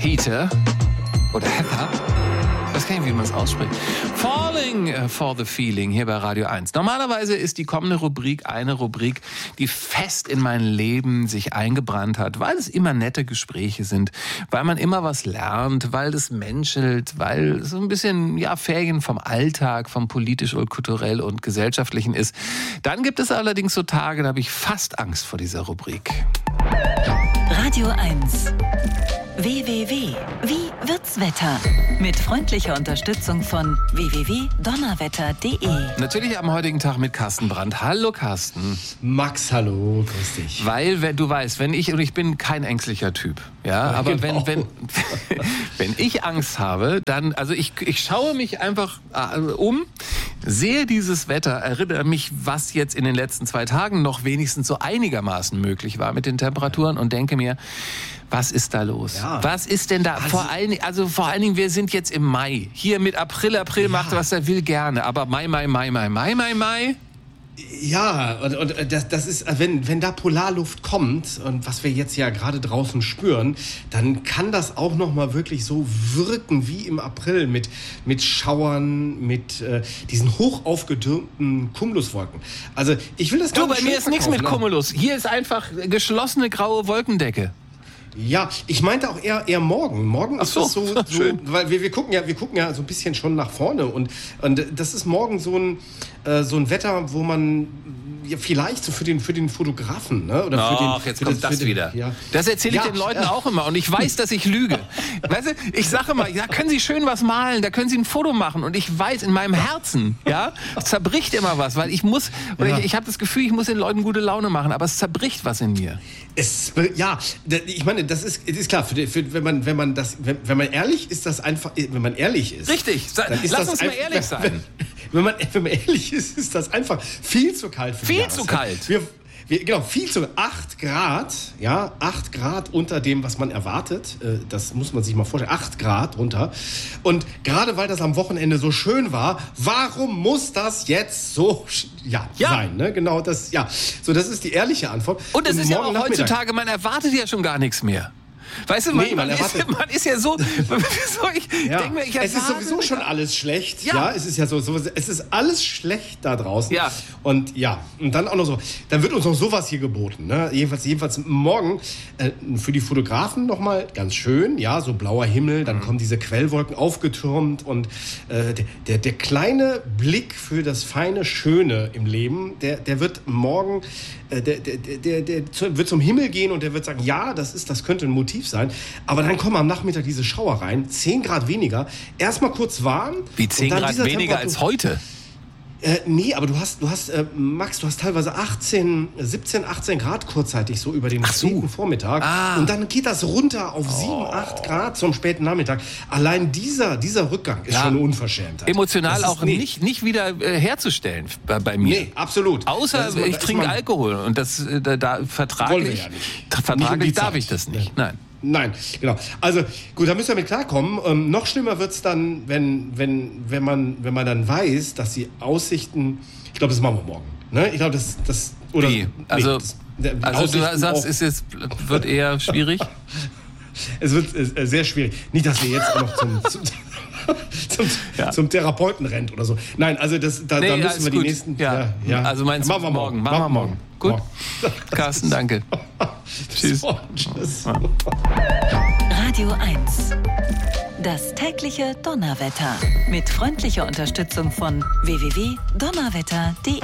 Heather oder Heather. Ich weiß gar nicht, wie man es ausspricht. Falling for the Feeling hier bei Radio 1. Normalerweise ist die kommende Rubrik eine Rubrik, die fest in mein Leben sich eingebrannt hat, weil es immer nette Gespräche sind, weil man immer was lernt, weil es menschelt, weil es so ein bisschen Ferien vom Alltag, vom politisch und kulturell und gesellschaftlichen ist. Dann gibt es allerdings so Tage, da habe ich fast Angst vor dieser Rubrik. Radio 1. WWW. Wie wird's Wetter? Mit freundlicher Unterstützung von www.donnerwetter.de. Natürlich am heutigen Tag mit Carsten Brandt. Hallo Carsten. Max, hallo, grüß dich. Weil, du weißt, und ich bin kein ängstlicher Typ, aber genau. wenn ich Angst habe, dann, also ich schaue mich einfach um, sehe dieses Wetter, erinnere mich, was jetzt in den letzten 2 Tagen noch wenigstens so einigermaßen möglich war mit den Temperaturen und denke mir, was ist da los? Ja. Was ist denn da? Vor allen Dingen, wir sind jetzt im Mai. Hier mit April macht, was er will, gerne. Aber Mai. Ja, und das ist, wenn da Polarluft kommt und was wir jetzt ja gerade draußen spüren, dann kann das auch nochmal wirklich so wirken wie im April mit Schauern, mit diesen hoch aufgetürmten Cumuluswolken. Also ich will das gar nicht. Du, bei mir ist nichts mit Cumulus. Hier ist einfach geschlossene graue Wolkendecke. Ja, ich meinte auch eher morgen. Morgen ist es so schön. Weil wir gucken ja so ein bisschen schon nach vorne und das ist morgen so ein Wetter, wo man ja vielleicht so für den Fotografen, ne? Oder jetzt kommt das wieder. Ja. Das erzähle ich den Leuten auch immer und ich weiß, dass ich lüge. Weißt du, ich sage immer, da können Sie schön was malen, da können Sie ein Foto machen und ich weiß in meinem Herzen, zerbricht immer was, weil ich muss, ich habe das Gefühl, ich muss den Leuten gute Laune machen, aber es zerbricht was in mir. Ich meine, das ist klar, wenn man ehrlich ist, das einfach, wenn man ehrlich ist. Richtig, lass uns mal ehrlich sein. Wenn man ehrlich ist das einfach viel zu kalt für die Jahreszeit. Viel zu kalt. Viel zu 8 Grad, 8 Grad unter dem, was man erwartet. Das muss man sich mal vorstellen. 8 Grad runter. Und gerade weil das am Wochenende so schön war, warum muss das jetzt so sein? Ne? Genau das, So, das ist die ehrliche Antwort. Und es ist ja auch heutzutage, man erwartet ja schon gar nichts mehr. Weißt du, man ist ja so, ich denke mir, es ist sowieso schon alles schlecht. Ja, es ist ja so, es ist alles schlecht da draußen. Ja. Und dann auch noch so, dann wird uns noch sowas hier geboten. Ne? Jedenfalls morgen für die Fotografen nochmal ganz schön, so blauer Himmel, dann kommen diese Quellwolken aufgetürmt und der kleine Blick für das feine Schöne im Leben, der wird morgen, der wird zum Himmel gehen und der wird sagen, das könnte ein Motiv sein. Aber dann kommen am Nachmittag diese Schauer rein, 10 Grad weniger, erstmal kurz warm. Wie 10 Grad weniger als heute? Nee, aber du hast Max, du hast teilweise 17, 18 Grad kurzzeitig so über den späten Vormittag. Und dann geht das runter auf 7, 8 Grad zum späten Nachmittag. Allein dieser Rückgang ist schon eine Unverschämtheit. Emotional auch nicht wieder herzustellen bei mir. Nee, absolut. Außer ich trinke Alkohol und das vertraglich darf ich das nicht. Nein, genau. Also gut, da müssen wir mit klarkommen. Noch schlimmer wird es dann, wenn man dann weiß, dass die Aussichten, ich glaube, das machen wir morgen. Ne? Ich glaube, das oder wie? Also du sagst, wird eher schwierig? Es wird sehr schwierig. Nicht, dass wir jetzt auch noch zum Therapeuten rennt oder so. Nein, also da müssen wir die nächsten... Also meinst du, machen wir morgen. Gut. Carsten, danke. Tschüss. Tschüss. Radio 1. Das tägliche Donnerwetter. Mit freundlicher Unterstützung von www.donnerwetter.de.